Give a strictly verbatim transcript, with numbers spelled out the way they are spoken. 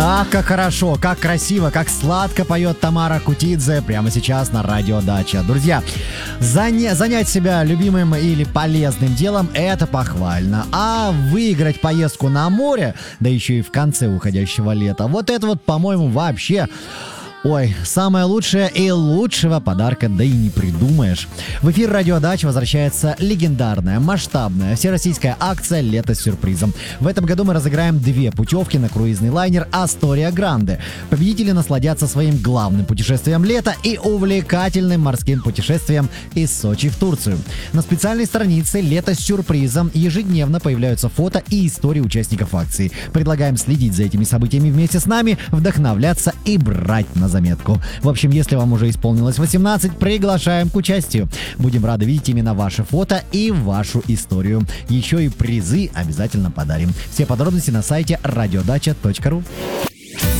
Ах, как хорошо, как красиво, как сладко поет Тамара Кутидзе прямо сейчас на Радио Дача. Друзья, заня- занять себя любимым или полезным делом — это похвально. А выиграть поездку на море, да еще и в конце уходящего лета, вот это вот, по-моему, вообще... Ой, самое лучшее и лучшего подарка да и не придумаешь. В эфир Радио Дача возвращается легендарная, масштабная всероссийская акция «Лето с сюрпризом». В этом году мы разыграем две путевки на круизный лайнер «Астория Гранде». Победители насладятся своим главным путешествием лета и увлекательным морским путешествием из Сочи в Турцию. На специальной странице «Лето с сюрпризом» ежедневно появляются фото и истории участников акции. Предлагаем следить за этими событиями вместе с нами, вдохновляться и брать на заметку. В общем, если вам уже исполнилось восемнадцать, приглашаем к участию. Будем рады видеть именно ваше фото и вашу историю. Еще и призы обязательно подарим. Все подробности на сайте радиодача точка ру.